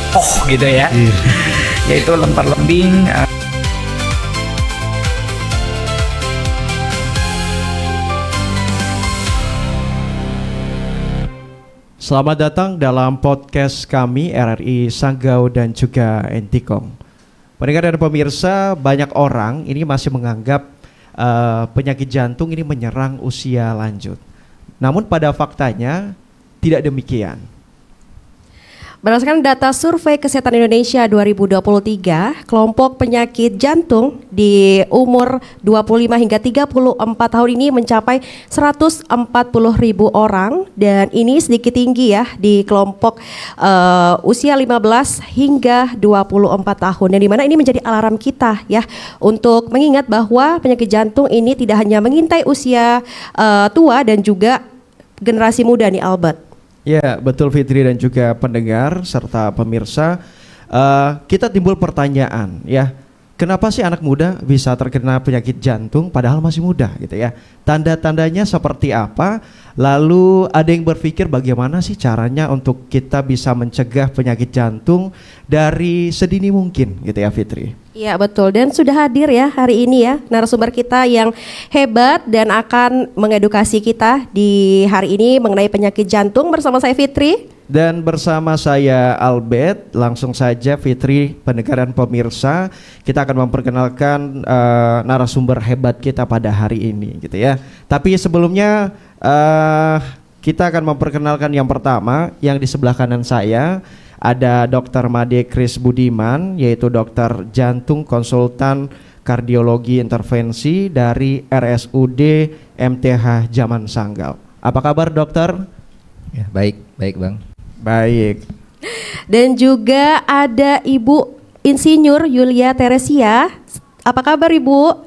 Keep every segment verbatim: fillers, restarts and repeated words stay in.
oh gitu ya. Iya. Yaitu lempar-lembing. Uh, Selamat datang dalam podcast kami R R I Sanggau dan juga Entikom. Pendengar dan pemirsa, banyak orang ini masih menganggap uh, penyakit jantung ini menyerang usia lanjut. Namun pada faktanya tidak demikian. Berdasarkan data Survei Kesehatan Indonesia dua ribu dua puluh tiga, kelompok penyakit jantung di umur dua puluh lima hingga tiga puluh empat tahun ini mencapai seratus empat puluh ribu orang, dan ini sedikit tinggi ya di kelompok uh, usia lima belas hingga dua puluh empat tahun, yang dimana ini menjadi alarm kita ya untuk mengingat bahwa penyakit jantung ini tidak hanya mengintai usia uh, tua dan juga generasi muda nih Albert. Ya, betul Fitri dan juga pendengar serta pemirsa, uh, kita timbul pertanyaan ya, kenapa sih anak muda bisa terkena penyakit jantung padahal masih muda gitu ya? Tanda-tandanya seperti apa? Lalu ada yang berpikir bagaimana sih caranya untuk kita bisa mencegah penyakit jantung dari sedini mungkin gitu ya Fitri? Iya betul, dan sudah hadir ya hari ini ya narasumber kita yang hebat dan akan mengedukasi kita di hari ini mengenai penyakit jantung bersama saya Fitri. Dan bersama saya Albert. Langsung saja Fitri, pendengar dan pemirsa, kita akan memperkenalkan uh, narasumber hebat kita pada hari ini gitu ya. Tapi sebelumnya uh, kita akan memperkenalkan yang pertama, yang di sebelah kanan saya ada Dokter Made Kris Budiman, yaitu dokter jantung konsultan kardiologi intervensi dari R S U D M T H Zaman Sanggau. Apa kabar dokter? Ya, baik, baik bang. Baik. Dan juga ada Ibu Insinyur Yulia Teresia. Apa kabar Ibu?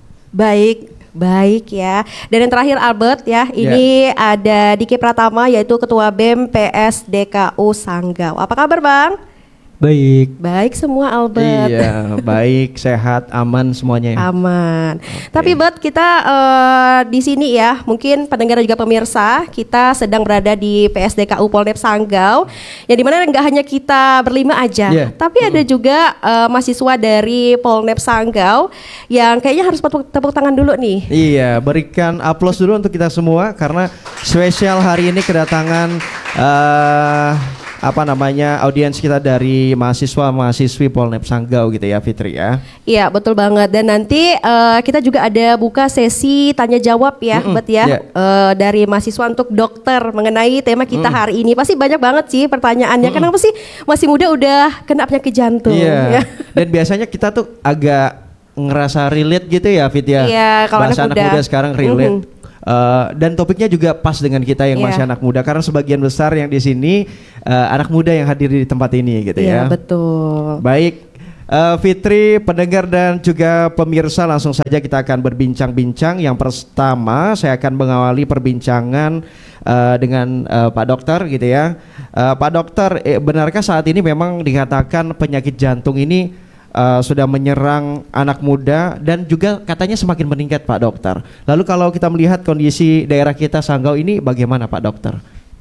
Baik. Baik ya. Dan yang terakhir Albert ya, ini yeah. ada Diki Pratama yaitu Ketua B E M P S D K U Sanggau. Apa kabar Bang? Baik. Baik semua Albert. Iya, baik, sehat, aman semuanya ya. Aman. Okay. Tapi Bert, kita uh, di sini ya, mungkin pendengar dan juga pemirsa, kita sedang berada di P S D K U Polnep Sanggau. Yang dimana nggak hanya kita berlima aja, yeah. tapi mm-hmm. ada juga uh, mahasiswa dari Polnep Sanggau yang kayaknya harus tepuk, tepuk tangan dulu nih. Iya, berikan aplaus dulu untuk kita semua karena spesial hari ini kedatangan uh, apa namanya audiens kita dari mahasiswa-mahasiswi Polnep Sanggau gitu ya Fitri ya. Iya betul banget, dan nanti uh, kita juga ada buka sesi tanya jawab ya mm-hmm. Bet ya yeah. uh, dari mahasiswa untuk dokter mengenai tema kita mm. hari ini. Pasti banyak banget sih pertanyaannya, mm-hmm. kenapa sih masih muda udah kena penyakit jantung yeah. ya. Dan biasanya kita tuh agak ngerasa relate gitu ya Fit ya. Iya, kalau bahasa anak muda, muda sekarang relate. Mm-hmm. Uh, dan topiknya juga pas dengan kita yang yeah. masih anak muda, karena sebagian besar yang di sini uh, anak muda yang hadir di tempat ini gitu yeah, ya. Betul. Baik, uh, Fitri, pendengar dan juga pemirsa, langsung saja kita akan berbincang-bincang. Yang pertama saya akan mengawali perbincangan uh, dengan uh, Pak Dokter gitu ya. Uh, Pak Dokter, eh, benarkah saat ini memang dikatakan penyakit jantung ini Uh, sudah menyerang anak muda dan juga katanya semakin meningkat Pak Dokter? Lalu kalau kita melihat kondisi daerah kita Sanggau ini bagaimana Pak Dokter?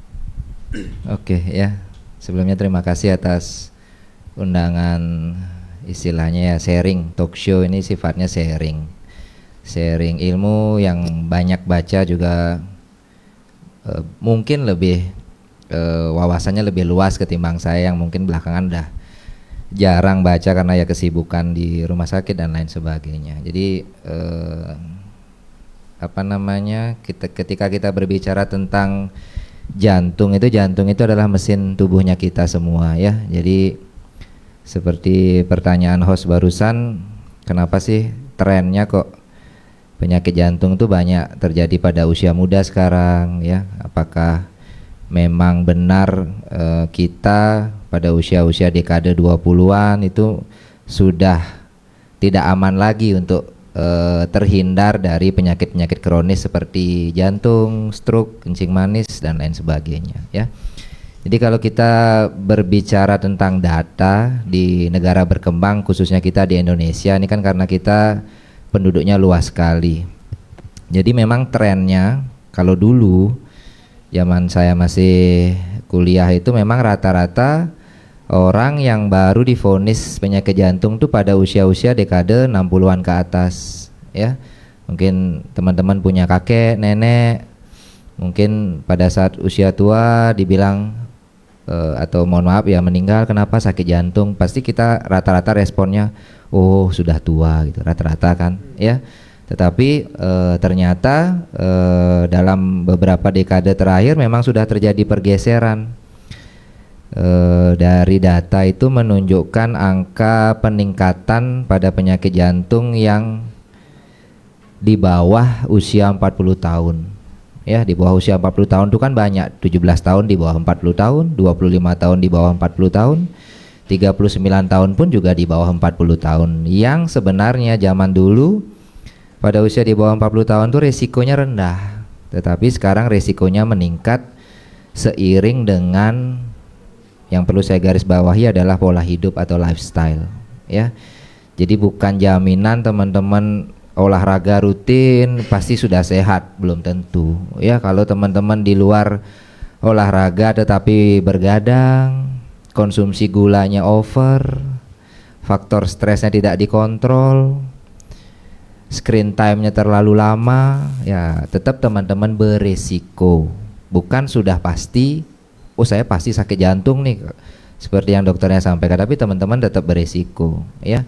Oke ya, sebelumnya terima kasih atas undangan, istilahnya ya sharing, talk show ini sifatnya sharing Sharing ilmu, yang banyak baca juga uh, mungkin lebih uh, wawasannya lebih luas ketimbang saya yang mungkin belakangan udah jarang baca karena ya kesibukan di rumah sakit dan lain sebagainya. Jadi eh, apa namanya kita ketika kita berbicara tentang jantung itu jantung itu adalah mesin tubuhnya kita semua ya. Jadi seperti pertanyaan host barusan, kenapa sih trennya kok penyakit jantung itu banyak terjadi pada usia muda sekarang ya? Apakah memang benar uh, kita pada usia-usia dekade dua puluhan itu sudah tidak aman lagi untuk uh, terhindar dari penyakit-penyakit kronis seperti jantung, stroke, kencing manis dan lain sebagainya ya. Jadi kalau kita berbicara tentang data di negara berkembang, khususnya kita di Indonesia ini kan karena kita penduduknya luas sekali. Jadi memang trennya kalau dulu zaman saya masih kuliah itu memang rata-rata orang yang baru divonis penyakit jantung tuh pada usia-usia dekade enam puluhan ke atas, ya. Mungkin teman-teman punya kakek, nenek, mungkin pada saat usia tua dibilang uh, atau mohon maaf ya meninggal, kenapa sakit jantung? Pasti kita rata-rata responnya, oh sudah tua gitu, rata-rata kan, ya. Tetapi uh, ternyata uh, dalam beberapa dekade terakhir memang sudah terjadi pergeseran. Uh, dari data itu menunjukkan angka peningkatan pada penyakit jantung yang di bawah usia empat puluh tahun. Ya, di bawah usia empat puluh tahun itu kan banyak, tujuh belas tahun di bawah empat puluh tahun, dua puluh lima tahun di bawah empat puluh tahun, tiga puluh sembilan tahun pun juga di bawah empat puluh tahun. Yang sebenarnya zaman dulu pada usia di bawah empat puluh tahun itu resikonya rendah, tetapi sekarang resikonya meningkat seiring dengan yang perlu saya garis bawahi adalah pola hidup atau lifestyle, ya. Jadi bukan jaminan teman-teman olahraga rutin pasti sudah sehat, belum tentu, ya. Kalau teman-teman di luar olahraga tetapi bergadang, konsumsi gulanya over, faktor stresnya tidak dikontrol, screen time-nya terlalu lama, ya tetap teman-teman beresiko. Bukan sudah pasti, oh saya pasti sakit jantung nih, seperti yang dokternya sampaikan, tapi teman-teman tetap beresiko, ya.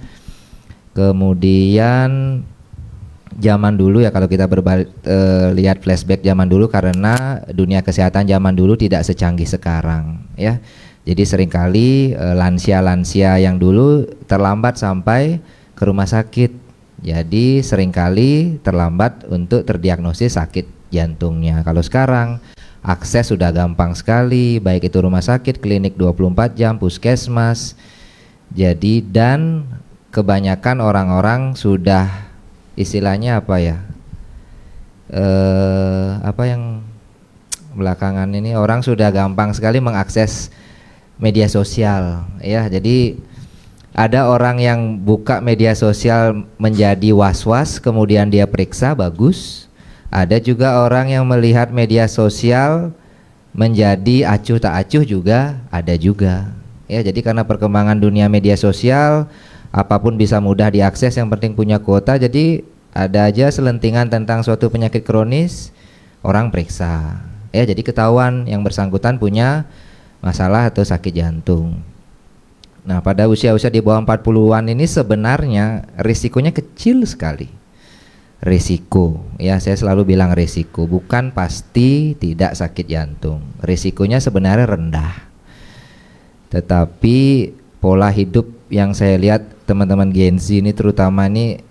Kemudian zaman dulu ya, kalau kita berbalik, e, lihat flashback zaman dulu, karena dunia kesehatan zaman dulu tidak secanggih sekarang, ya. Jadi seringkali e, lansia-lansia yang dulu terlambat sampai ke rumah sakit. Jadi seringkali terlambat untuk terdiagnosis sakit jantungnya. Kalau sekarang akses sudah gampang sekali, baik itu rumah sakit, klinik dua puluh empat jam, puskesmas. Jadi dan kebanyakan orang-orang sudah istilahnya apa ya, eh, apa yang belakangan ini orang sudah gampang sekali mengakses media sosial, ya. Jadi ada orang yang buka media sosial menjadi was-was, kemudian dia periksa, bagus. Ada juga orang yang melihat media sosial menjadi acuh tak acuh, juga ada juga, ya. Jadi karena perkembangan dunia media sosial, apapun bisa mudah diakses, yang penting punya kuota. Jadi ada aja selentingan tentang suatu penyakit kronis, orang periksa, ya. Jadi ketahuan yang bersangkutan punya masalah atau sakit jantung. Nah, pada usia-usia di bawah empat puluhan ini sebenarnya risikonya kecil sekali. Risiko, ya, saya selalu bilang risiko, bukan pasti tidak sakit jantung. Risikonya sebenarnya rendah. Tetapi pola hidup yang saya lihat teman-teman Gen Z ini terutama ini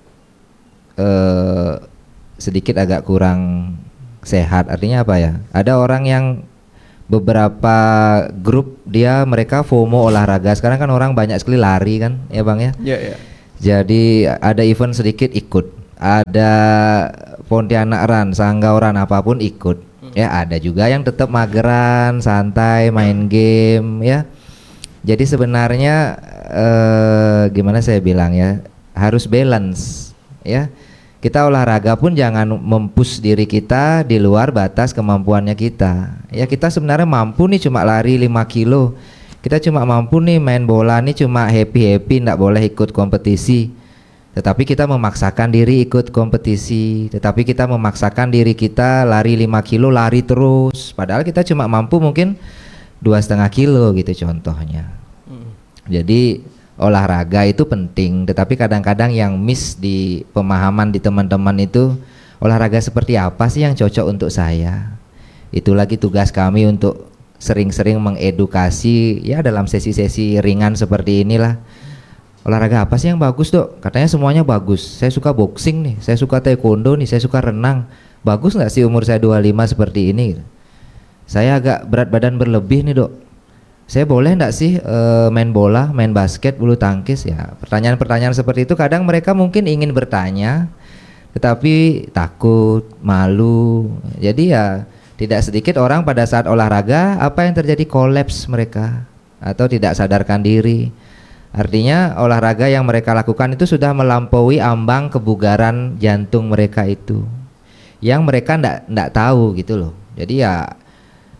eh, sedikit agak kurang sehat. Artinya apa ya? Ada orang yang beberapa grup dia mereka FOMO olahraga. Sekarang kan orang banyak sekali lari kan, ya Bang ya? Iya, iya. Jadi ada event sedikit ikut. Ada Pontianak Run, Sanggauran apapun ikut. Ya, ada juga yang tetap mageran, santai, main game, ya. Jadi sebenarnya eh, gimana saya bilang ya, harus balance, ya. Kita olahraga pun jangan mempush diri kita di luar batas kemampuannya kita. Ya, kita sebenarnya mampu nih cuma lari lima kilo. Kita cuma mampu nih main bola nih cuma happy-happy, enggak boleh ikut kompetisi. Tetapi kita memaksakan diri ikut kompetisi, tetapi kita memaksakan diri kita lari lima kilo, lari terus. Padahal kita cuma mampu mungkin dua setengah kilo gitu contohnya. Hmm. Jadi olahraga itu penting, tetapi kadang-kadang yang miss di pemahaman di teman-teman itu, olahraga seperti apa sih yang cocok untuk saya. Itu lagi tugas kami untuk sering-sering mengedukasi, ya dalam sesi-sesi ringan seperti inilah. Olahraga apa sih yang bagus dok? Katanya semuanya bagus. Saya suka boxing nih, saya suka taekwondo nih, saya suka renang. Bagus nggak sih umur saya dua puluh lima seperti ini? Saya agak berat badan berlebih nih dok. Saya boleh nggak sih uh, main bola, main basket, bulu tangkis? Ya, pertanyaan-pertanyaan seperti itu kadang mereka mungkin ingin bertanya, tetapi takut, malu. Jadi ya tidak sedikit orang pada saat olahraga apa yang terjadi, kolaps mereka atau tidak sadarkan diri. Artinya olahraga yang mereka lakukan itu sudah melampaui ambang kebugaran jantung mereka itu, yang mereka ndak ndak tahu gitu loh. Jadi ya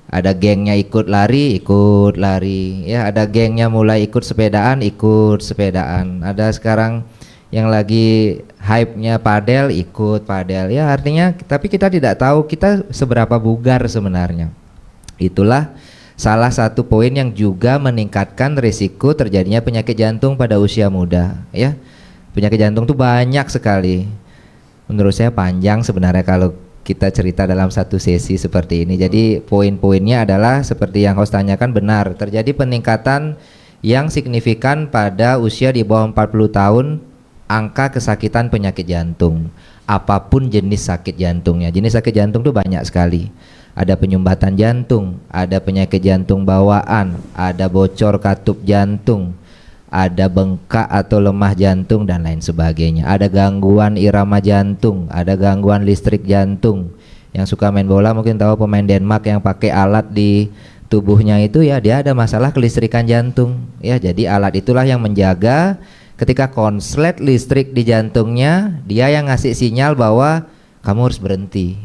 Ada gengnya ikut lari, ikut lari. Ya, ada gengnya mulai ikut sepedaan, ikut sepedaan. Ada sekarang yang lagi hype-nya padel, ikut padel. Ya, artinya tapi kita tidak tahu kita seberapa bugar sebenarnya. Itulah salah satu poin yang juga meningkatkan risiko terjadinya penyakit jantung pada usia muda, ya. Penyakit jantung tuh banyak sekali. Menurut saya panjang sebenarnya kalau kita cerita dalam satu sesi seperti ini. Jadi poin-poinnya adalah seperti yang host tanyakan, benar. Terjadi peningkatan yang signifikan pada usia di bawah empat puluh tahun angka kesakitan penyakit jantung. Apapun jenis sakit jantungnya. Jenis sakit jantung itu banyak sekali. Ada penyumbatan jantung, ada penyakit jantung bawaan, ada bocor katup jantung, ada bengkak atau lemah jantung dan lain sebagainya. Ada gangguan irama jantung, ada gangguan listrik jantung. Yang suka main bola mungkin tahu pemain Denmark yang pakai alat di tubuhnya itu, ya dia ada masalah kelistrikan jantung. Ya, jadi alat itulah yang menjaga ketika konslet listrik di jantungnya, dia yang ngasih sinyal bahwa kamu harus berhenti.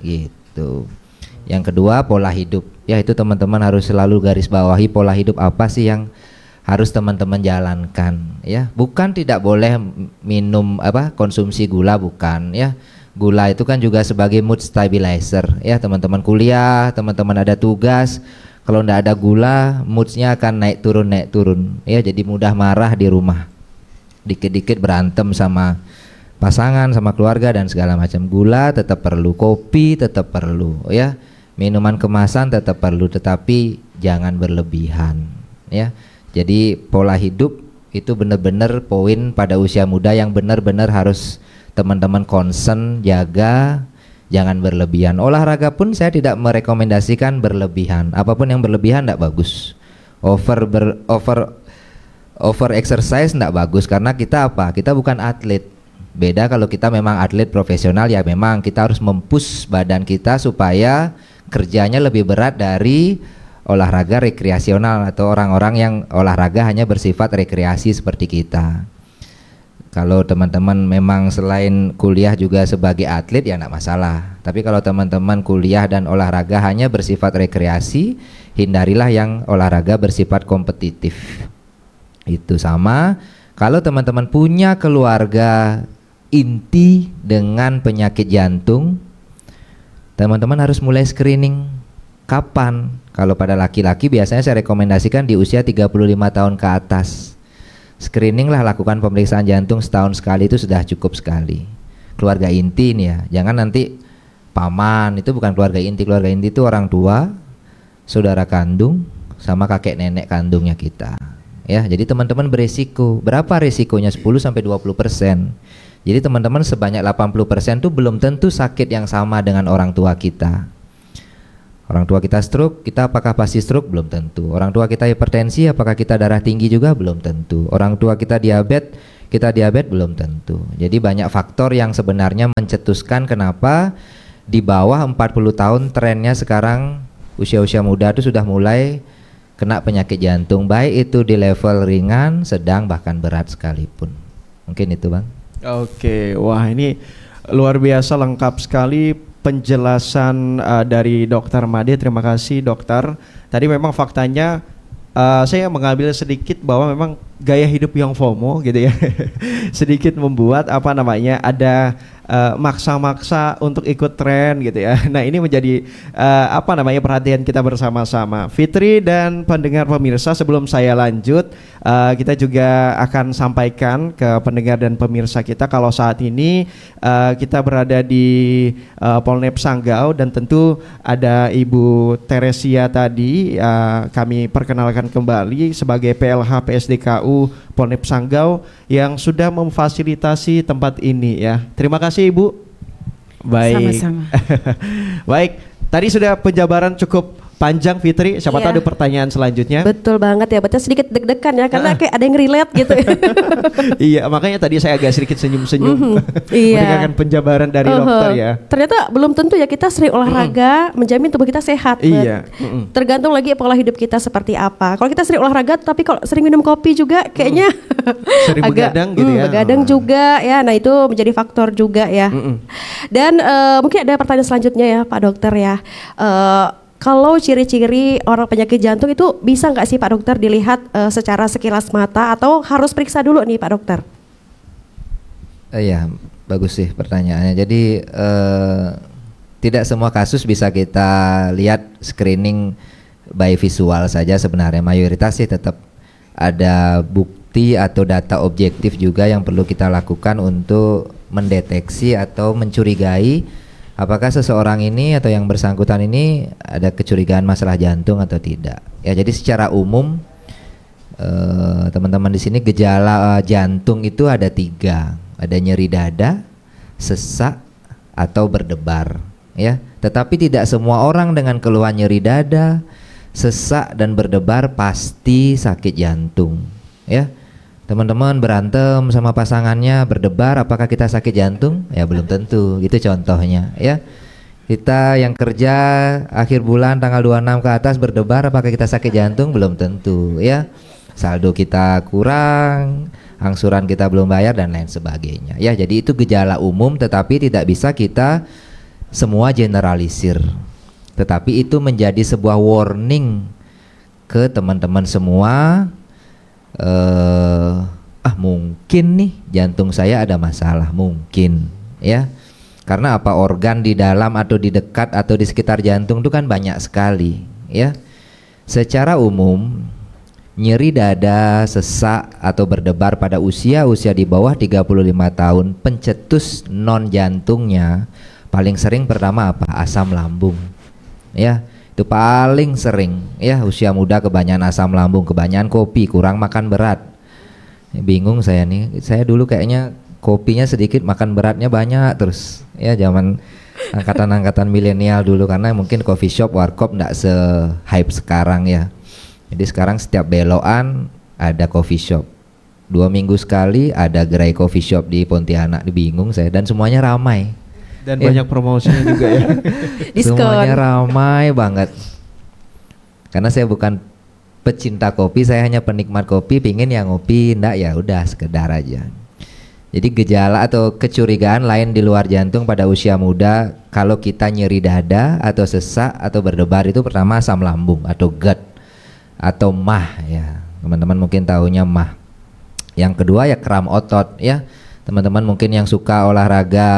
Gitu. Yang kedua, pola hidup. Ya, itu teman-teman harus selalu garis bawahi pola hidup apa sih yang harus teman-teman jalankan, ya. Bukan tidak boleh minum apa konsumsi gula, bukan, ya. Gula itu kan juga sebagai mood stabilizer, ya. Teman-teman kuliah, teman-teman ada tugas, kalau tidak ada gula moodnya akan naik turun naik turun, ya. Jadi mudah marah di rumah, dikit-dikit berantem sama pasangan, sama keluarga dan segala macam. Gula tetap perlu, kopi tetap perlu, ya. Minuman kemasan tetap perlu, tetapi jangan berlebihan, ya. Jadi pola hidup itu benar-benar poin pada usia muda yang benar-benar harus teman-teman concern, jaga, jangan berlebihan. Olahraga pun saya tidak merekomendasikan berlebihan. Apapun yang berlebihan tidak bagus. Over ber, over over exercise tidak bagus, karena kita apa? Kita bukan atlet. Beda kalau kita memang atlet profesional, ya memang kita harus mempush badan kita supaya kerjanya lebih berat dari olahraga rekreasional atau orang-orang yang olahraga hanya bersifat rekreasi seperti kita. Kalau teman-teman memang selain kuliah juga sebagai atlet, ya enggak masalah. Tapi kalau teman-teman kuliah dan olahraga hanya bersifat rekreasi, hindarilah yang olahraga bersifat kompetitif. Itu sama kalau teman-teman punya keluarga inti dengan penyakit jantung, teman-teman harus mulai screening. Kapan? Kalau pada laki-laki biasanya saya rekomendasikan di usia tiga puluh lima tahun ke atas. Screening lah, lakukan pemeriksaan jantung setahun sekali, itu sudah cukup sekali. Keluarga inti nih ya, jangan nanti paman, itu bukan keluarga inti. Keluarga inti itu orang tua, saudara kandung, sama kakek nenek kandungnya kita. Ya, jadi teman-teman beresiko. Berapa resikonya? sepuluh sampai dua puluh persen. Jadi teman-teman sebanyak delapan puluh persen itu belum tentu sakit yang sama dengan orang tua kita. Orang tua kita stroke, kita apakah pasti stroke? Belum tentu. Orang tua kita hipertensi, apakah kita darah tinggi juga? Belum tentu. Orang tua kita diabetes, kita diabetes? Belum tentu. Jadi banyak faktor yang sebenarnya mencetuskan kenapa di bawah empat puluh tahun trennya sekarang usia-usia muda itu sudah mulai kena penyakit jantung, baik itu di level ringan, sedang, bahkan berat sekalipun. Mungkin itu, Bang. Oke, wah ini luar biasa lengkap sekali penjelasan uh, dari Dokter Made. Terima kasih dokter. Tadi memang faktanya uh, saya mengambil sedikit bahwa memang gaya hidup yang FOMO gitu ya sedikit membuat apa namanya ada uh, maksa-maksa untuk ikut tren gitu ya. Nah ini menjadi uh, apa namanya perhatian kita bersama-sama. Fitri dan pendengar pemirsa, sebelum saya lanjut uh, kita juga akan sampaikan ke pendengar dan pemirsa kita kalau saat ini uh, kita berada di uh, Polnep Sanggau dan tentu ada Ibu Teresia tadi, uh, kami perkenalkan kembali sebagai P L H P S D K U Polnep Sanggau yang sudah memfasilitasi tempat ini ya. Terima kasih Ibu. Baik. Sama-sama. Baik, tadi sudah penjabaran cukup panjang Fitri, siapa tahu Iya. ada pertanyaan selanjutnya. Betul banget ya, betul sedikit deg-degan ya karena kayak ada yang relate gitu ya. Iya, makanya tadi saya agak sedikit senyum-senyum Mhm, iya. mendengarkan penjabaran dari Uh-huh. dokter ya. Ternyata belum tentu ya kita sering olahraga menjamin tubuh kita sehat. Iya. Bet. Mm-mm. Tergantung lagi pola hidup kita seperti apa. Kalau kita sering olahraga tapi kalau sering minum kopi juga kayaknya Sering agak begadang gitu hmm, ya. begadang juga ya. Nah itu menjadi faktor juga ya. Mm-mm. Dan eh, mungkin ada pertanyaan selanjutnya ya Pak Dokter ya. Eh, Kalau ciri-ciri orang penyakit jantung itu bisa nggak sih Pak Dokter dilihat uh, secara sekilas mata atau harus periksa dulu nih Pak Dokter? Iya, uh, bagus sih pertanyaannya. Jadi uh, tidak semua kasus bisa kita lihat screening by visual saja sebenarnya. Mayoritas sih tetap ada bukti atau data objektif juga yang perlu kita lakukan untuk mendeteksi atau mencurigai apakah seseorang ini atau yang bersangkutan ini ada kecurigaan masalah jantung atau tidak. Ya, jadi secara umum eh, teman-teman di sini gejala eh, jantung itu ada tiga, ada nyeri dada, sesak, atau berdebar. Ya, tetapi tidak semua orang dengan keluhan nyeri dada, sesak, dan berdebar pasti sakit jantung. Ya, teman-teman berantem sama pasangannya berdebar, apakah kita sakit jantung? Ya belum tentu, itu contohnya ya. Kita yang kerja akhir bulan tanggal dua puluh enam ke atas berdebar, apakah kita sakit jantung? Belum tentu ya. Saldo kita kurang, angsuran kita belum bayar dan lain sebagainya ya. Jadi itu gejala umum tetapi tidak bisa kita semua generalisir. Tetapi itu menjadi sebuah warning ke teman-teman semua. Uh, ah mungkin nih jantung saya ada masalah, mungkin ya, karena apa, organ di dalam atau di dekat atau di sekitar jantung itu kan banyak sekali ya. Secara umum nyeri dada, sesak, atau berdebar pada usia-usia di bawah tiga puluh lima tahun, pencetus non jantungnya paling sering pertama apa? Asam lambung ya. Itu paling sering ya, usia muda kebanyakan asam lambung, kebanyakan kopi, kurang makan berat. Bingung saya nih, saya dulu kayaknya kopinya sedikit, makan beratnya banyak terus ya, zaman angkatan-angkatan milenial dulu, karena mungkin coffee shop, warkop nggak se-hype sekarang ya. Jadi sekarang setiap belokan ada coffee shop, dua minggu sekali ada gerai coffee shop di Pontianak. Bingung saya, dan semuanya ramai. Dan ya, banyak promosinya juga ya. semuanya ramai banget. Karena saya bukan pecinta kopi, saya hanya penikmat kopi, pingin yang ngopi, enggak ya udah sekedar aja. Jadi gejala atau kecurigaan lain di luar jantung pada usia muda, kalau kita nyeri dada atau sesak atau berdebar, itu pertama asam lambung atau GERD atau mah ya. Teman-teman mungkin tahunya mah. Yang kedua ya kram otot ya. Teman-teman mungkin yang suka olahraga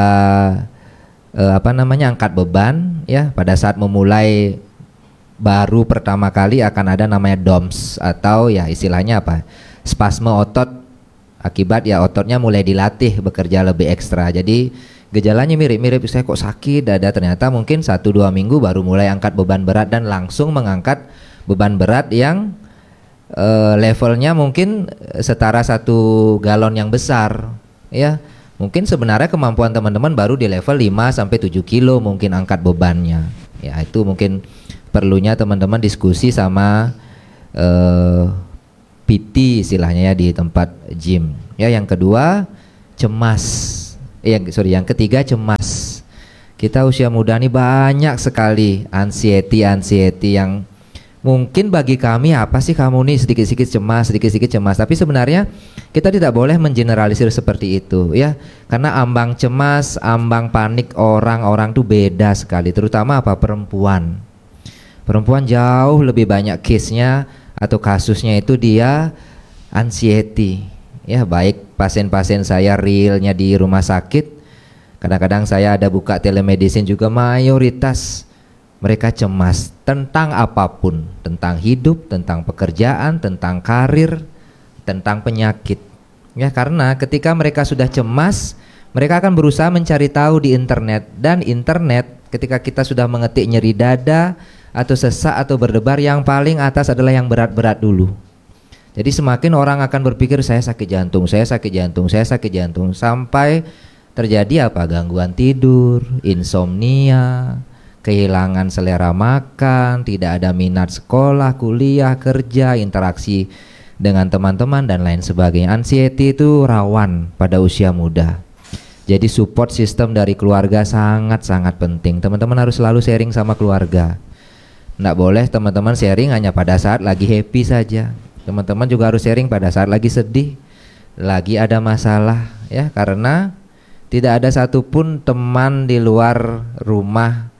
Uh, apa namanya angkat beban ya, pada saat memulai baru pertama kali akan ada namanya D O M S atau ya istilahnya apa, spasme otot, akibat ya ototnya mulai dilatih bekerja lebih ekstra. Jadi gejalanya mirip-mirip, saya kok sakit dada, ternyata mungkin satu dua minggu baru mulai angkat beban berat dan langsung mengangkat beban berat yang uh, levelnya mungkin setara satu galon yang besar ya. Mungkin sebenarnya kemampuan teman-teman baru di level lima sampai tujuh kilo mungkin angkat bebannya. Ya itu mungkin perlunya teman-teman diskusi sama uh, P T istilahnya ya di tempat gym. Ya, yang kedua cemas. Eh, yang sorry, yang ketiga cemas. Kita usia muda nih banyak sekali anxiety anxiety yang mungkin bagi kami apa sih kamu nih sedikit-sedikit cemas, sedikit-sedikit cemas. Tapi sebenarnya kita tidak boleh mengeneralisir seperti itu ya. Karena ambang cemas, ambang panik orang-orang tuh beda sekali. Terutama apa, perempuan. Perempuan jauh lebih banyak case-nya atau kasusnya itu dia anxiety. Ya, baik pasien-pasien saya realnya di rumah sakit. Kadang-kadang saya ada buka telemedicine juga, mayoritas mereka cemas tentang apapun, tentang hidup, tentang pekerjaan, tentang karir, tentang penyakit. Ya, karena ketika mereka sudah cemas, mereka akan berusaha mencari tahu di internet, dan internet ketika kita sudah mengetik nyeri dada atau sesak atau berdebar, yang paling atas adalah yang berat-berat dulu. Jadi semakin orang akan berpikir saya sakit jantung, saya sakit jantung, saya sakit jantung, sampai terjadi apa? Gangguan tidur, insomnia, kehilangan selera makan, tidak ada minat sekolah, kuliah, kerja, interaksi dengan teman-teman dan lain sebagainya. Anxiety itu rawan pada usia muda. Jadi support system dari keluarga sangat-sangat penting. Teman-teman harus selalu sharing sama keluarga. Nggak boleh teman-teman sharing hanya pada saat lagi happy saja. Teman-teman juga harus sharing pada saat lagi sedih, lagi ada masalah ya, karena tidak ada satupun teman di luar rumah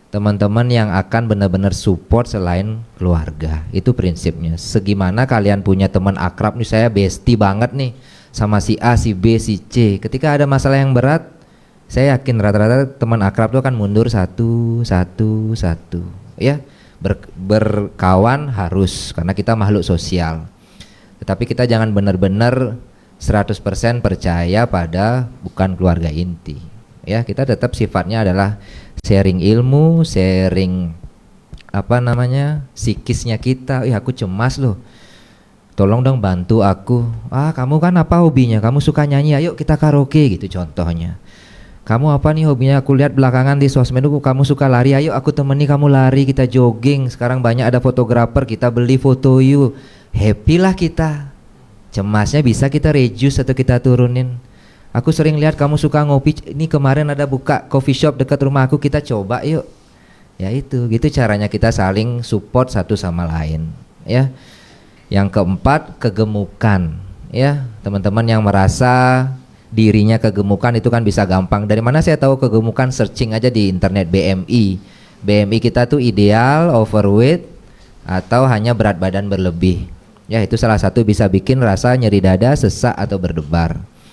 teman-teman yang akan benar-benar support selain keluarga. Itu prinsipnya. Segimana kalian punya teman akrab nih, saya bestie banget nih sama si A, si B, si C. Ketika ada masalah yang berat, saya yakin rata-rata teman akrab itu akan mundur satu, satu, satu. Ya, ber, berkawan harus karena kita makhluk sosial. Tetapi kita jangan benar-benar seratus persen percaya pada bukan keluarga inti. Ya, kita tetap sifatnya adalah sharing ilmu, sharing apa namanya psikisnya kita. Ih, aku cemas loh, tolong dong bantu aku. Ah, kamu kan apa hobinya? Kamu suka nyanyi, ayo kita karaoke gitu contohnya. Kamu apa nih hobinya? Aku lihat belakangan di sosmed kamu suka lari, ayo aku temani kamu lari, kita jogging. Sekarang banyak ada fotografer, kita beli foto you. Happy lah kita. Cemasnya bisa kita reduce atau kita turunin. Aku sering lihat kamu suka ngopi, ini kemarin ada buka coffee shop dekat rumah aku, kita coba yuk. Ya itu, gitu caranya kita saling support satu sama lain, ya. Yang keempat, kegemukan, ya. Teman-teman yang merasa dirinya kegemukan itu kan bisa gampang. Dari mana saya tahu kegemukan? Searching aja di internet B M I. B M I kita tuh ideal, overweight, atau hanya berat badan berlebih. Ya, itu salah satu bisa bikin rasa nyeri dada, sesak atau berdebar.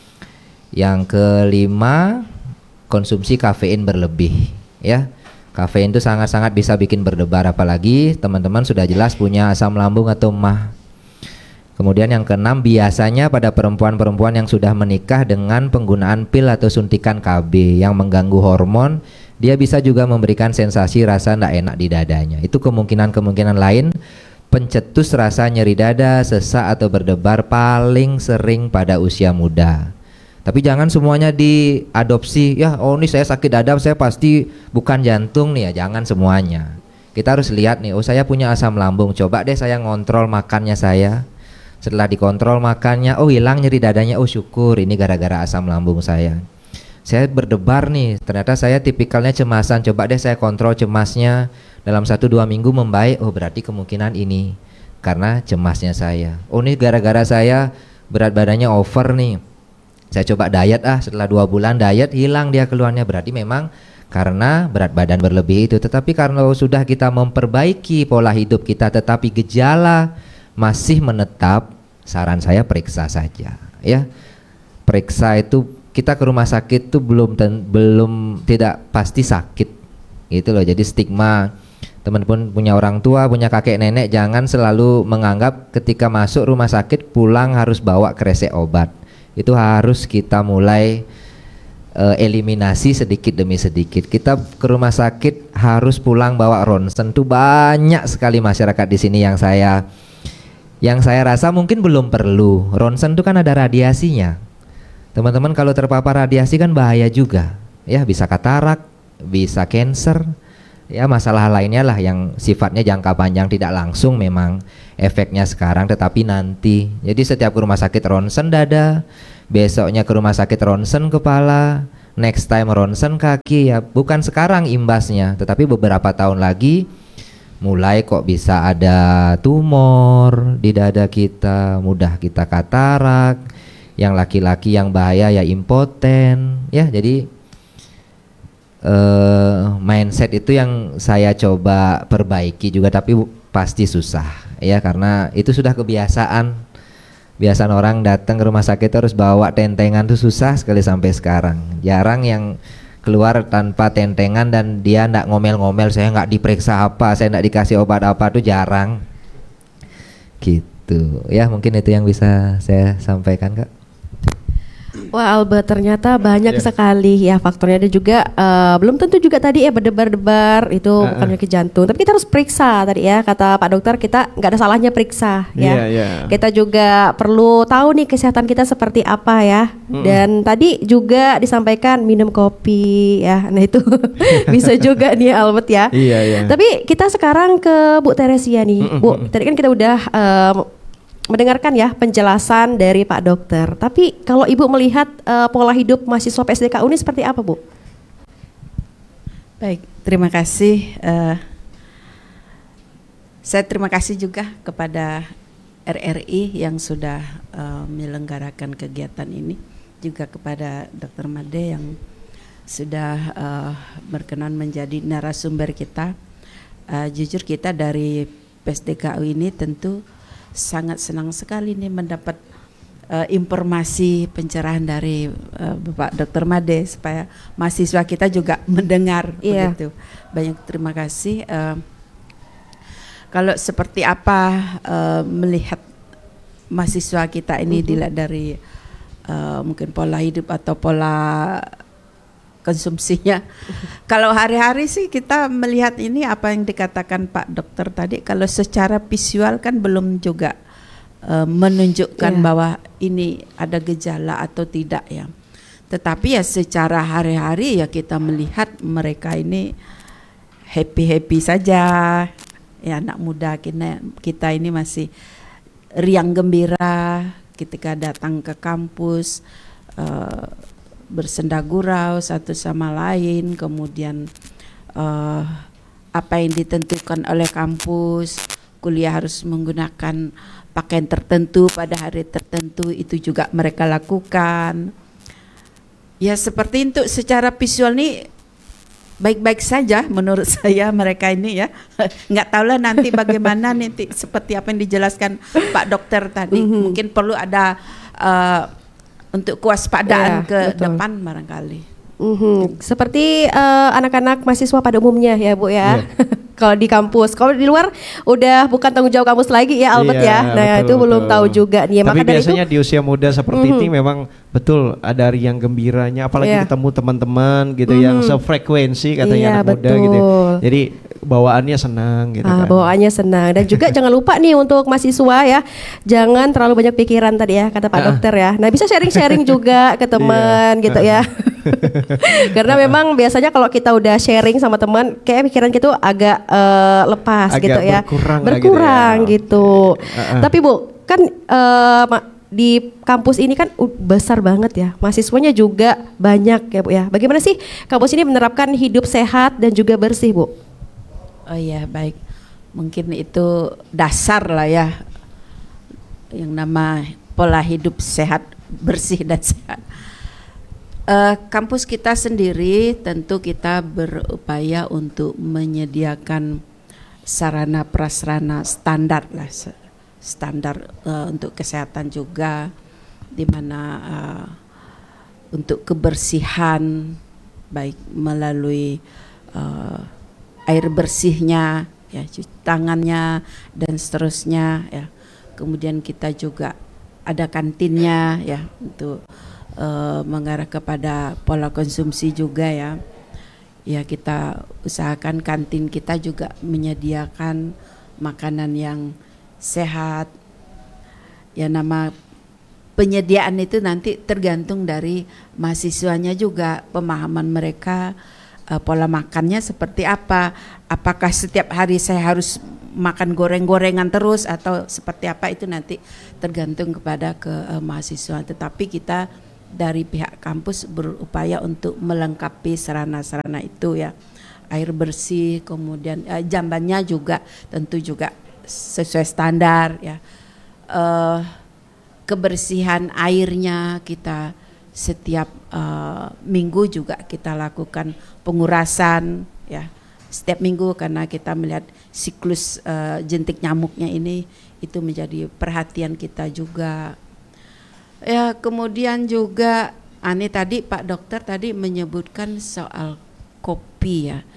Yang kelima, konsumsi kafein berlebih, ya. Kafein itu sangat-sangat bisa bikin berdebar, apalagi teman-teman sudah jelas punya asam lambung atau mah. Kemudian yang keenam, biasanya pada perempuan-perempuan yang sudah menikah dengan penggunaan pil atau suntikan K B yang mengganggu hormon, dia bisa juga memberikan sensasi rasa tidak enak di dadanya. Itu kemungkinan-kemungkinan lain. Pencetus rasa nyeri dada, sesak atau berdebar paling sering pada usia muda. Tapi jangan semuanya diadopsi, ya oh ini saya sakit dada saya pasti bukan jantung nih ya, jangan semuanya. Kita harus lihat nih, oh saya punya asam lambung, coba deh saya ngontrol makannya saya. Setelah dikontrol makannya, oh hilang nyeri dadanya, oh syukur ini gara-gara asam lambung saya. Saya berdebar nih, ternyata saya tipikalnya cemasan, coba deh saya kontrol cemasnya. Dalam satu dua minggu membaik, oh berarti kemungkinan ini karena cemasnya saya. Oh ini gara-gara saya berat badannya over nih, saya coba diet ah, setelah dua bulan diet hilang dia keluarnya, berarti memang karena berat badan berlebih itu. Tetapi karena sudah kita memperbaiki pola hidup kita tetapi gejala masih menetap, saran saya periksa saja, ya. Periksa itu, kita ke rumah sakit tuh belum ten, belum tidak pasti sakit gitu loh. Jadi stigma teman-teman punya orang tua, punya kakek nenek, jangan selalu menganggap ketika masuk rumah sakit pulang harus bawa kresek obat. Itu harus kita mulai uh, eliminasi sedikit demi sedikit. Kita ke rumah sakit harus pulang bawa ronsen. Tuh banyak sekali masyarakat di sini yang saya yang saya rasa mungkin belum perlu. Ronsen itu kan ada radiasinya. Teman-teman kalau terpapar radiasi kan bahaya juga. Ya bisa katarak, bisa cancer. Ya masalah lainnya lah yang sifatnya jangka panjang, tidak langsung memang efeknya sekarang tetapi nanti. Jadi setiap ke rumah sakit ronsen dada, besoknya ke rumah sakit ronsen kepala, next time ronsen kaki, ya bukan sekarang imbasnya tetapi beberapa tahun lagi mulai kok bisa ada tumor di dada kita, mudah kita katarak, yang laki-laki yang bahaya ya impoten, ya. Jadi Uh, mindset itu yang saya coba perbaiki juga, tapi pasti susah ya karena itu sudah kebiasaan. Biasaan orang datang ke rumah sakit harus bawa tentengan, tuh susah sekali sampai sekarang. Jarang yang keluar tanpa tentengan dan dia ndak ngomel-ngomel, saya nggak diperiksa apa, saya ndak dikasih obat apa, tuh jarang. Gitu ya, mungkin itu yang bisa saya sampaikan, Kak. Wah Albert, ternyata banyak Yeah. sekali ya faktornya, dan juga uh, belum tentu juga tadi ya berdebar-debar itu Uh-uh. bukan penyakit jantung, tapi kita harus periksa tadi ya, kata Pak Dokter, kita nggak ada salahnya periksa ya. Iya, iya. Kita juga perlu tahu nih kesehatan kita seperti apa ya. Mm-mm. Dan tadi juga disampaikan minum kopi ya, nah itu bisa juga nih Albert ya. Iya, iya. Tapi kita sekarang ke Bu Teresia nih. Mm-mm. Bu, tadi kan kita udah um, mendengarkan ya penjelasan dari Pak Dokter. Tapi kalau Ibu melihat uh, pola hidup mahasiswa P S D K U ini seperti apa, Bu? Baik, terima kasih. Uh, saya terima kasih juga kepada R R I yang sudah uh, menyelenggarakan kegiatan ini, juga kepada Dokter Made yang sudah uh, berkenan menjadi narasumber kita. Uh, jujur kita dari P S D K U ini tentu sangat senang sekali nih mendapat uh, informasi pencerahan dari uh, Bapak Doktor Made supaya mahasiswa kita juga mendengar. Iya. Begitu. Banyak terima kasih. Uh, kalau seperti apa uh, melihat mahasiswa kita ini Mm-hmm. dilihat dari uh, mungkin pola hidup atau pola konsumsinya. Kalau hari-hari sih kita melihat ini apa yang dikatakan Pak Dokter tadi, kalau secara visual kan belum juga uh, menunjukkan Yeah. bahwa ini ada gejala atau tidak ya. Tetapi ya secara hari-hari ya kita melihat mereka ini happy-happy saja. Ya anak muda kita, kita ini masih riang gembira ketika datang ke kampus, uh, bersenda gurau satu sama lain, kemudian uh, apa yang ditentukan oleh kampus, kuliah harus menggunakan pakaian tertentu pada hari tertentu, itu juga mereka lakukan. Ya seperti itu, secara visual nih baik-baik saja menurut saya mereka ini ya. Nggak tahulah nanti bagaimana nanti seperti apa yang dijelaskan Pak Dokter tadi. Mhm. Mungkin perlu ada uh, untuk kewaspadaan Ya, ke betul. depan barangkali. Mhm. Seperti eh, anak-anak mahasiswa pada umumnya ya Bu ya. Iya. Kalau di kampus, kalau di luar udah bukan tanggung jawab kampus lagi ya Albert Iya, ya. Nah betul, itu belum betul. tahu juga nih. Tapi Maka dari itu, biasanya di usia muda seperti Mhm. ini memang betul ada riang gembiranya, apalagi Iya. ketemu teman-teman gitu yang Mhm. sefrekuensi katanya Iya, anak muda gitu. betul. Jadi bawaannya senang gitu ah, kan. bawaannya senang. Dan juga jangan lupa nih untuk mahasiswa ya, jangan terlalu banyak pikiran tadi ya kata Pak Ah. Dokter ya. Nah bisa sharing-sharing juga ke teman Iya. gitu ya. Karena memang biasanya kalau kita udah sharing sama teman, kayak pikiran kita tuh agak eh, lepas Agak gitu ya, berkurang lah gitu ya. berkurang gitu. Uh-uh. Tapi Bu, kan eh, ma- di kampus ini kan u- besar banget ya, mahasiswanya juga banyak ya Bu ya. Bagaimana sih kampus ini menerapkan hidup sehat dan juga bersih Bu? Oh iya baik, mungkin itu dasar lah ya, yang nama pola hidup sehat, bersih dan sehat. Uh, kampus kita sendiri tentu kita berupaya untuk menyediakan sarana prasarana standar lah, se- standar uh, untuk kesehatan juga, di mana uh, untuk kebersihan baik melalui uh, air bersihnya, ya cuci tangannya dan seterusnya ya. Kemudian kita juga ada kantinnya ya untuk Uh, mengarah kepada pola konsumsi juga ya. Ya kita usahakan kantin kita juga menyediakan makanan yang sehat. Ya nama penyediaan itu nanti tergantung dari mahasiswanya juga, pemahaman mereka uh, pola makannya seperti apa. Apakah setiap hari saya harus makan goreng-gorengan terus atau seperti apa, itu nanti tergantung kepada ke uh, mahasiswa. Tetapi kita dari pihak kampus berupaya untuk melengkapi sarana-sarana itu ya, air bersih, kemudian eh, jambannya juga tentu juga sesuai standar ya, eh, kebersihan airnya kita setiap eh, minggu juga kita lakukan pengurasan ya, setiap minggu karena kita melihat siklus eh, jentik nyamuknya ini, itu menjadi perhatian kita juga. Ya kemudian juga Ani tadi Pak Dokter tadi menyebutkan soal kopi ya.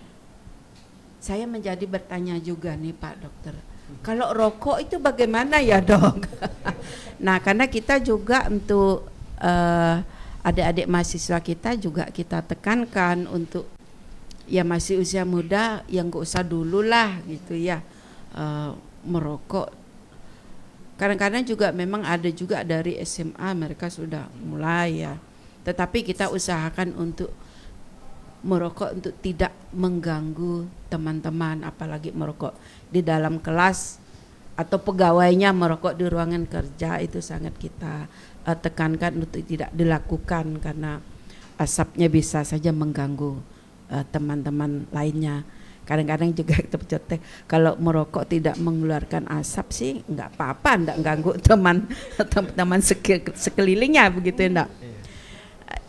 Saya menjadi bertanya juga nih Pak Dokter, kalau rokok itu bagaimana ya Dok? Nah karena kita juga untuk uh, adik-adik mahasiswa kita juga kita tekankan untuk ya masih usia muda yang gak usah dulu lah gitu ya uh, merokok. Kadang-kadang juga memang ada juga dari S M A mereka sudah mulai ya. Tetapi kita usahakan untuk merokok untuk tidak mengganggu teman-teman, apalagi merokok di dalam kelas atau pegawainya merokok di ruangan kerja, itu sangat kita uh, tekankan untuk tidak dilakukan karena asapnya bisa saja mengganggu uh, teman-teman lainnya. Kadang-kadang juga kita berjotek, kalau merokok tidak mengeluarkan asap sih nggak apa-apa, nggak ganggu teman teman sekelilingnya begitu enggak.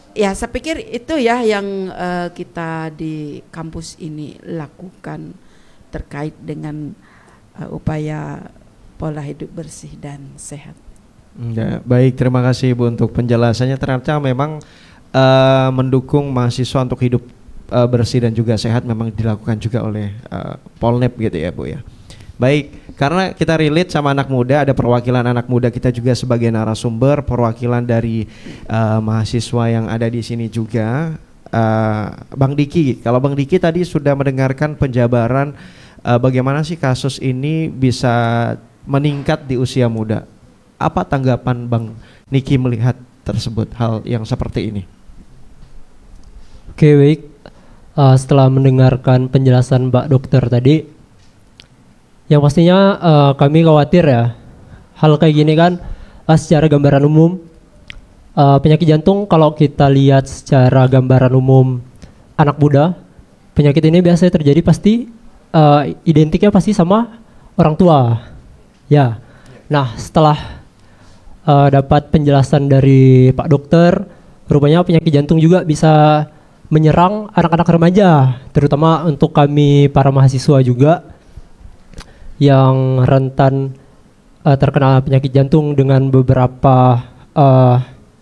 ya saya pikir itu ya yang uh, kita di kampus ini lakukan terkait dengan uh, upaya pola hidup bersih dan sehat. Ya, baik, terima kasih Ibu untuk penjelasannya. Ternyata memang uh, mendukung mahasiswa untuk hidup uh, bersih dan juga sehat memang dilakukan juga oleh uh, Polnep gitu ya Bu ya. Baik, karena kita relate sama anak muda, ada perwakilan anak muda kita juga sebagai narasumber, perwakilan dari uh, mahasiswa yang ada di sini juga. Uh, Bang Diki, kalau Bang Diki tadi sudah mendengarkan penjabaran uh, bagaimana sih kasus ini bisa meningkat di usia muda. Apa tanggapan Bang Niki melihat tersebut, hal yang seperti ini? Oke, baik. Uh, setelah mendengarkan penjelasan Mbak Dokter tadi, yang pastinya uh, kami khawatir ya, hal kayak gini kan uh, secara gambaran umum, uh, penyakit jantung kalau kita lihat secara gambaran umum anak muda, penyakit ini biasanya terjadi pasti uh, identiknya pasti sama orang tua. Ya, nah setelah uh, dapat penjelasan dari Pak Dokter, rupanya penyakit jantung juga bisa menyerang anak-anak remaja, terutama untuk kami para mahasiswa juga yang rentan uh, terkena penyakit jantung dengan beberapa uh,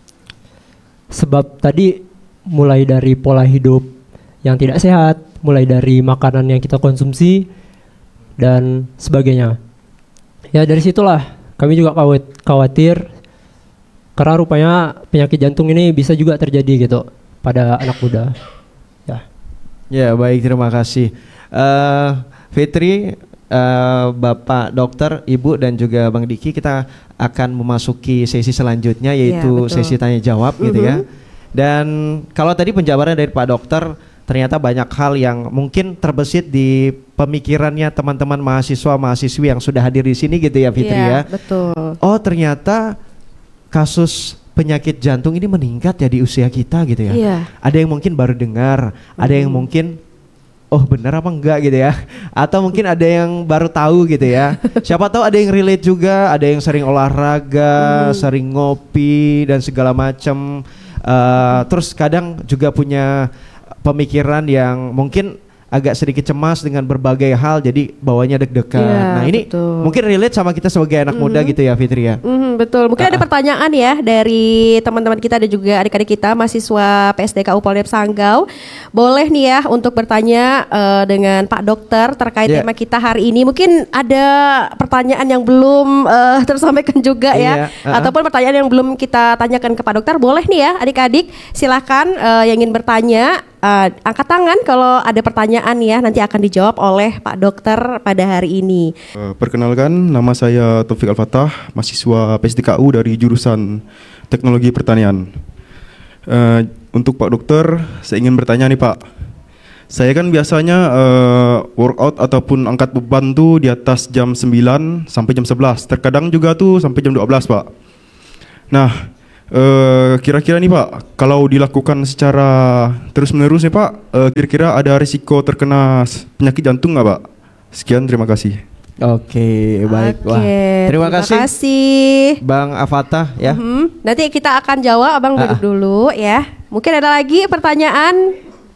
sebab tadi, mulai dari pola hidup yang tidak sehat, mulai dari makanan yang kita konsumsi dan sebagainya. Ya, dari situlah kami juga khawatir karena rupanya penyakit jantung ini bisa juga terjadi gitu pada anak muda. Ya. Ya, baik, terima kasih. Uh, Fitri, Uh, Bapak Dokter, Ibu dan juga Bang Diki, kita akan memasuki sesi selanjutnya yaitu ya, sesi tanya jawab mm-hmm. gitu ya. Dan kalau tadi penjabaran dari Pak Dokter, ternyata banyak hal yang mungkin terbesit di pemikirannya teman-teman mahasiswa mahasiswi yang sudah hadir di sini gitu ya Fitri ya. Iya, betul. Oh, ternyata kasus penyakit jantung ini meningkat ya di usia kita gitu ya. Iya. Ada yang mungkin baru dengar, mm-hmm. ada yang mungkin oh benar apa enggak gitu ya, atau mungkin ada yang baru tahu gitu ya. Siapa tahu ada yang relate juga, ada yang sering olahraga, hmm. sering ngopi dan segala macam. Uh, terus kadang juga punya pemikiran yang mungkin agak sedikit cemas dengan berbagai hal, jadi bawanya deg-degan. Ya, nah ini betul. Mungkin relate sama kita sebagai anak mm-hmm. muda gitu ya Fitri ya. Mm-hmm, betul. Mungkin uh-uh. ada pertanyaan ya dari teman-teman kita dan juga adik-adik kita mahasiswa P S D K U Polnep Sanggau. Boleh nih ya untuk bertanya uh, dengan Pak Dokter terkait yeah. tema kita hari ini. Mungkin ada pertanyaan yang belum uh, tersampaikan juga ya, yeah, uh-uh. ataupun pertanyaan yang belum kita tanyakan ke Pak Dokter. Boleh nih ya adik-adik, silakan uh, yang ingin bertanya. Uh, angkat tangan kalau ada pertanyaan ya, nanti akan dijawab oleh Pak Dokter pada hari ini. Uh, perkenalkan, nama saya Taufik Al-Fatah, mahasiswa P S D K U dari jurusan Teknologi Pertanian. Uh, untuk Pak Dokter, saya ingin bertanya nih Pak. Saya kan biasanya uh, workout ataupun angkat beban tuh di atas jam sembilan sampai jam sebelas. Terkadang juga tuh sampai jam dua belas Pak. Nah, Uh, kira-kira nih Pak, kalau dilakukan secara terus-menerus nih Pak, uh, kira-kira ada risiko terkena penyakit jantung nggak Pak? Sekian, terima kasih. Oke, baik. Oke, Wah, terima, terima kasih. kasih Bang Afatah ya. Mm-hmm. Nanti kita akan jawab, Abang duduk ah. dulu ya. Mungkin ada lagi pertanyaan?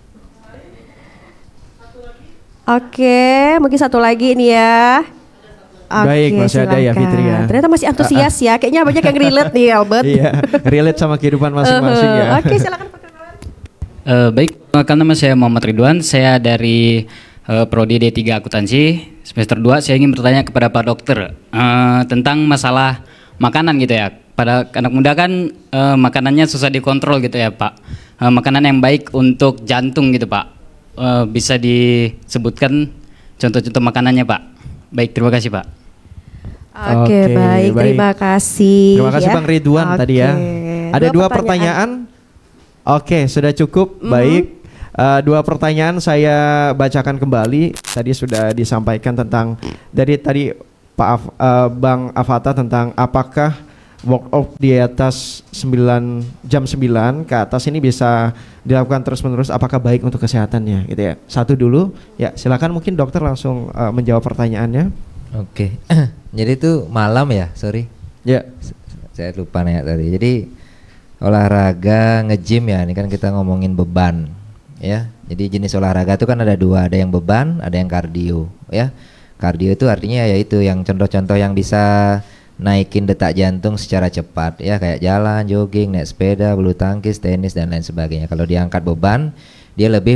Oke, mungkin satu lagi nih ya. Okay, baik, masih silakan. Ada ya Fitri ya. Ternyata masih antusias ya. Kayaknya banyak yang relate nih Albert. Iya, relate sama kehidupan masing-masing ya. Oke, okay, silakan perkenalan. Uh, baik, perkenalkan nama saya Muhammad Ridwan. Saya dari uh, Prodi D tiga Akuntansi semester dua. Saya ingin bertanya kepada Pak Dokter uh, tentang masalah makanan gitu ya. Pada anak muda kan uh, makanannya susah dikontrol gitu ya Pak. Uh, makanan yang baik untuk jantung gitu Pak. Uh, bisa disebutkan contoh-contoh makanannya Pak. Baik, terima kasih Pak. Oke, okay, baik, baik, terima kasih. Terima kasih ya. Bang Ridwan okay. tadi ya. Ada dua, dua pertanyaan. pertanyaan. Oke, sudah cukup. Mm-hmm. Baik. Uh, dua pertanyaan saya bacakan kembali. Tadi sudah disampaikan tentang dari tadi Pak Af, uh, Bang Afatah tentang apakah workout di atas sembilan jam sembilan ke atas ini bisa dilakukan terus-menerus, apakah baik untuk kesehatannya gitu ya. Satu dulu. Ya, silakan mungkin dokter langsung uh, menjawab pertanyaannya. Oke. Jadi itu malam ya, sorry. Ya. S- saya lupa nanya tadi. Jadi olahraga nge-gym ya, ini kan kita ngomongin beban ya. Jadi jenis olahraga itu kan ada dua, ada yang beban, ada yang kardio ya. Kardio itu artinya ya itu yang contoh-contoh yang bisa naikin detak jantung secara cepat ya, kayak jalan, jogging, naik sepeda, bulu tangkis, tenis dan lain sebagainya. Kalau diangkat beban, dia lebih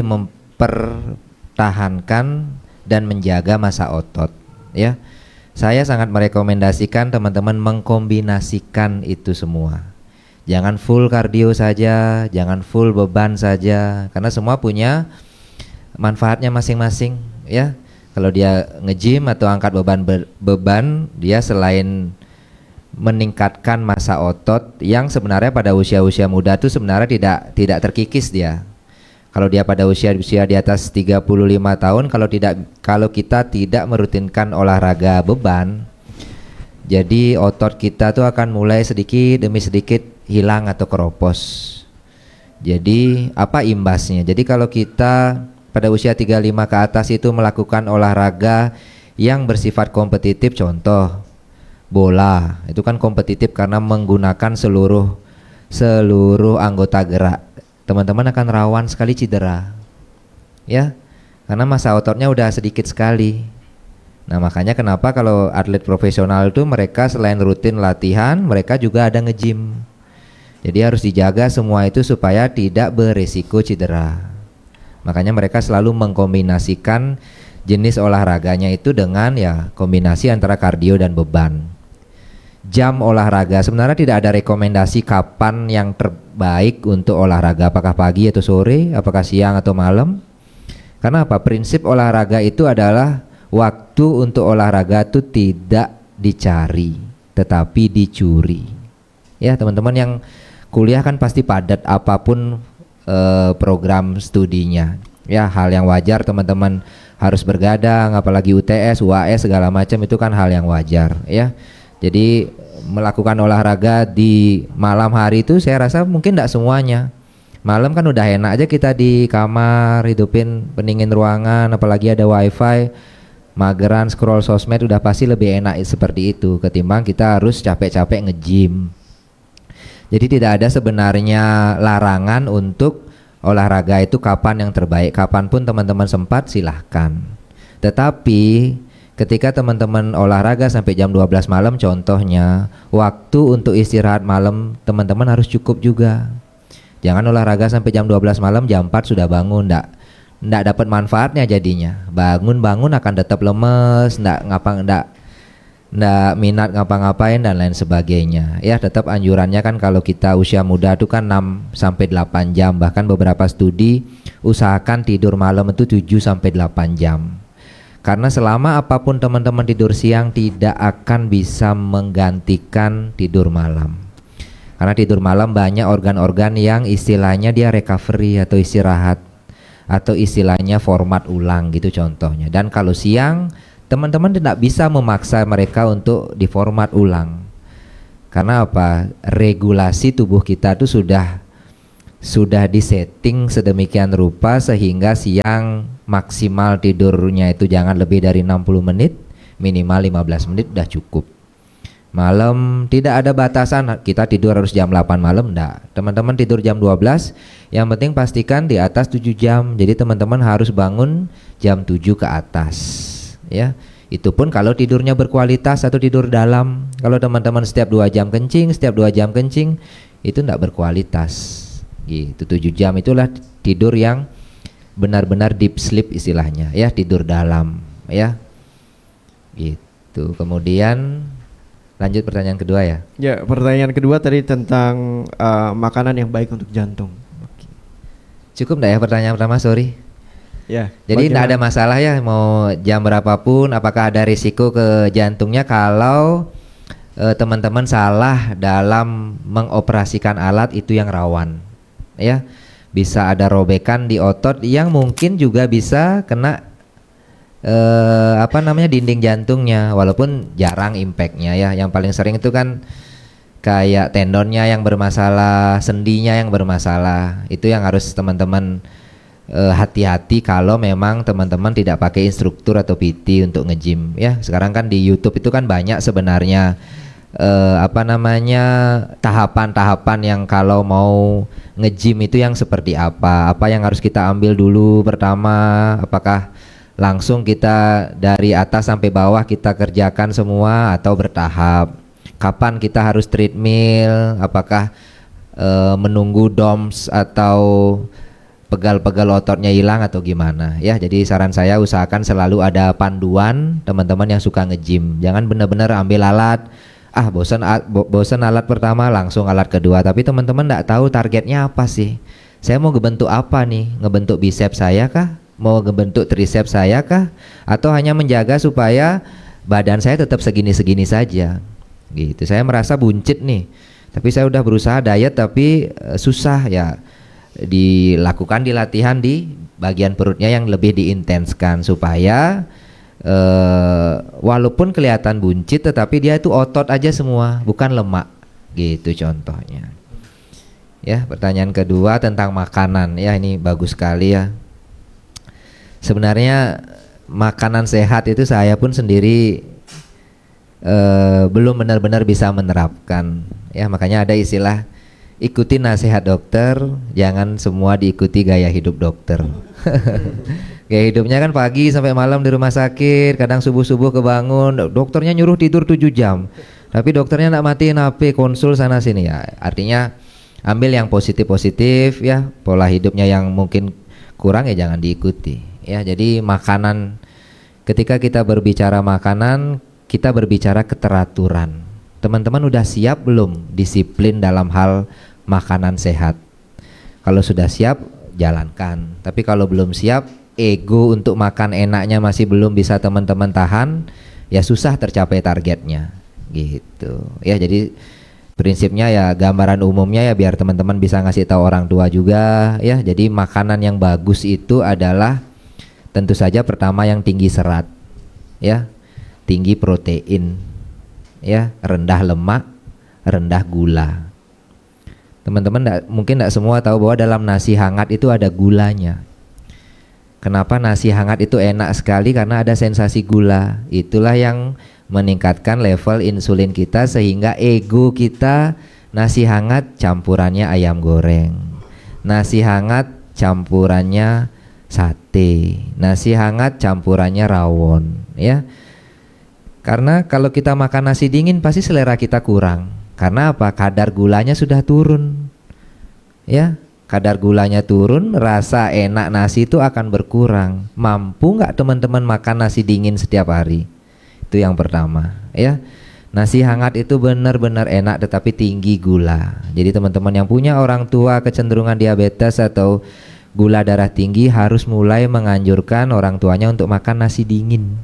mempertahankan dan menjaga massa otot ya. Saya sangat merekomendasikan teman-teman mengkombinasikan itu semua. Jangan full kardio saja, jangan full beban saja, karena semua punya manfaatnya masing-masing ya. Kalau dia nge-gym atau angkat beban be beban, dia selain meningkatkan massa otot yang sebenarnya pada usia-usia muda itu sebenarnya tidak tidak terkikis dia. Kalau dia pada usia-usia di atas tiga puluh lima tahun, kalau tidak kalau kita tidak merutinkan olahraga beban, jadi otot kita tuh akan mulai sedikit demi sedikit hilang atau keropos. Jadi apa imbasnya? Jadi kalau kita pada usia tiga puluh lima ke atas itu melakukan olahraga yang bersifat kompetitif, contoh bola, itu kan kompetitif karena menggunakan seluruh seluruh anggota gerak. Teman-teman akan rawan sekali cedera ya, karena massa ototnya udah sedikit sekali. Nah makanya kenapa kalau atlet profesional itu mereka selain rutin latihan, mereka juga ada nge-gym. Jadi harus dijaga semua itu supaya tidak beresiko cedera. Makanya mereka selalu mengkombinasikan jenis olahraganya itu dengan ya kombinasi antara kardio dan beban. Jam olahraga sebenarnya tidak ada rekomendasi kapan yang terbaik untuk olahraga, apakah pagi atau sore, apakah siang atau malam. Karena apa? Prinsip olahraga itu adalah waktu untuk olahraga itu tidak dicari tetapi dicuri. Ya teman-teman yang kuliah kan pasti padat apapun eh, program studinya. Ya hal yang wajar teman-teman harus bergadang, apalagi U T S, U A S segala macam itu kan hal yang wajar ya. Jadi melakukan olahraga di malam hari itu saya rasa mungkin tidak semuanya. Malam kan udah enak aja kita di kamar, hidupin pendingin ruangan, apalagi ada wifi, mageran scroll sosmed, udah pasti lebih enak seperti itu ketimbang kita harus capek-capek nge-gym. Jadi tidak ada sebenarnya larangan untuk olahraga itu kapan yang terbaik, kapanpun teman-teman sempat silahkan. Tetapi ketika teman-teman olahraga sampai jam dua belas malam contohnya, waktu untuk istirahat malam teman-teman harus cukup juga. Jangan olahraga sampai jam dua belas malam, jam empat sudah bangun, ndak ndak dapat manfaatnya jadinya. Bangun-bangun akan tetap lemes, ndak ngapa ndak ndak minat ngapa-ngapain dan lain sebagainya. Ya tetap anjurannya kan kalau kita usia muda itu kan enam sampai delapan jam, bahkan beberapa studi usahakan tidur malam itu tujuh sampai delapan jam. Karena selama apapun teman-teman tidur siang tidak akan bisa menggantikan tidur malam. Karena tidur malam banyak organ-organ yang istilahnya dia recovery atau istirahat, atau istilahnya format ulang gitu contohnya. Dan kalau siang teman-teman tidak bisa memaksa mereka untuk diformat ulang. Karena apa? Regulasi tubuh kita itu sudah sudah disetting sedemikian rupa sehingga siang maksimal tidurnya itu jangan lebih dari enam puluh menit, minimal lima belas menit udah cukup. Malam tidak ada batasan kita tidur harus jam delapan malam, enggak. Teman-teman tidur jam dua belas, yang penting pastikan di atas tujuh jam. Jadi teman-teman harus bangun jam tujuh ke atas ya. Itu pun kalau tidurnya berkualitas atau tidur dalam. Kalau teman-teman setiap dua jam kencing, setiap dua jam kencing, itu enggak berkualitas. Gitu, tujuh jam itulah tidur yang benar-benar deep sleep istilahnya ya, tidur dalam ya. Gitu. Kemudian lanjut pertanyaan kedua ya. Ya, pertanyaan kedua tadi tentang uh, makanan yang baik untuk jantung. Cukup enggak ya pertanyaan pertama, sorry. Ya. Jadi tidak ada masalah ya mau jam berapapun, apakah ada risiko ke jantungnya kalau uh, teman-teman salah dalam mengoperasikan alat itu yang rawan. Ya, bisa ada robekan di otot yang mungkin juga bisa kena eh, apa namanya dinding jantungnya, walaupun jarang impactnya ya. Yang paling sering itu kan kayak tendonnya yang bermasalah, sendinya yang bermasalah. Itu yang harus teman-teman eh, hati-hati kalau memang teman-teman tidak pakai instruktur atau P T untuk nge-gym ya. Sekarang kan di YouTube itu kan banyak sebenarnya eh, apa namanya tahapan-tahapan yang kalau mau nge-gym itu yang seperti apa, apa yang harus kita ambil dulu pertama, apakah langsung kita dari atas sampai bawah kita kerjakan semua atau bertahap, kapan kita harus treadmill, apakah eh, menunggu D O M S atau pegal-pegal ototnya hilang atau gimana ya. Jadi saran saya usahakan selalu ada panduan teman-teman yang suka nge-gym, jangan benar-benar ambil alat, ah bosan bo, bosan alat pertama langsung alat kedua, tapi teman-teman nggak tahu targetnya apa sih. Saya mau ngebentuk apa nih, ngebentuk biceps saya kah, mau ngebentuk triceps saya kah, atau hanya menjaga supaya badan saya tetap segini-segini saja gitu. Saya merasa buncit nih, tapi saya udah berusaha diet tapi uh, susah ya. Dilakukan di latihan di bagian perutnya yang lebih diintenskan supaya uh, walaupun kelihatan buncit tetapi dia itu otot aja semua, bukan lemak gitu contohnya. Ya, pertanyaan kedua tentang makanan ya, ini bagus sekali ya. Sebenarnya makanan sehat itu saya pun sendiri uh, belum benar-benar bisa menerapkan ya, makanya ada istilah ikuti nasihat dokter, jangan semua diikuti gaya hidup dokter. Gaya hidupnya kan pagi sampai malam di rumah sakit, kadang subuh-subuh kebangun, dokternya nyuruh tidur tujuh jam, tapi dokternya nak matiin H P, konsul sana sini ya. Artinya ambil yang positif-positif ya, pola hidupnya yang mungkin kurang ya jangan diikuti ya. Jadi makanan, ketika kita berbicara makanan, kita berbicara keteraturan. Teman-teman udah siap belum disiplin dalam hal makanan sehat? Kalau sudah siap, jalankan. Tapi kalau belum siap, ego untuk makan enaknya masih belum bisa teman-teman tahan, ya susah tercapai targetnya gitu ya. Jadi prinsipnya ya, gambaran umumnya ya biar teman-teman bisa ngasih tahu orang tua juga ya. Jadi makanan yang bagus itu adalah tentu saja pertama yang tinggi serat ya, tinggi protein ya, rendah lemak, rendah gula. Teman-teman mungkin tidak semua tahu bahwa dalam nasi hangat itu ada gulanya. Kenapa nasi hangat itu enak sekali? Karena ada sensasi gula. Itulah yang meningkatkan level insulin kita sehingga ego kita, nasi hangat campurannya ayam goreng, nasi hangat campurannya sate, nasi hangat campurannya rawon ya. Karena kalau kita makan nasi dingin pasti selera kita kurang. Karena apa? Kadar gulanya sudah turun. Ya, kadar gulanya turun, rasa enak nasi itu akan berkurang. Mampu nggak teman-teman makan nasi dingin setiap hari? Itu yang pertama, ya. Nasi hangat itu benar-benar enak tetapi tinggi gula. Jadi teman-teman yang punya orang tua kecenderungan diabetes atau gula darah tinggi harus mulai menganjurkan orang tuanya untuk makan nasi dingin.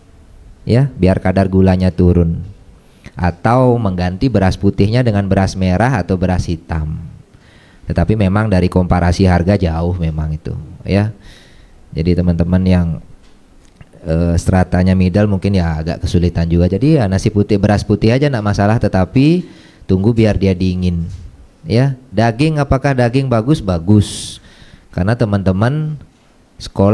Ya, biar kadar gulanya turun, atau mengganti beras putihnya dengan beras merah atau beras hitam. Tetapi memang dari komparasi harga jauh memang itu ya. Jadi teman-teman yang uh, stratanya middle mungkin ya agak kesulitan juga. Jadi ya nasi putih, beras putih aja enggak masalah, tetapi tunggu biar dia dingin ya. Daging, apakah daging bagus? Bagus, karena teman-teman sekolah